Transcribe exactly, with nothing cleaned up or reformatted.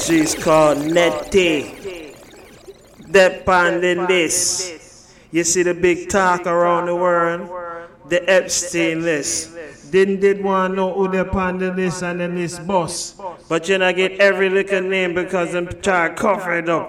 She's called Nettie. That on the list. You see the big talk around the world? The Epstein list. Didn't did want to know who they're on the list and the list boss. But you not get every little name because them try to cover it up.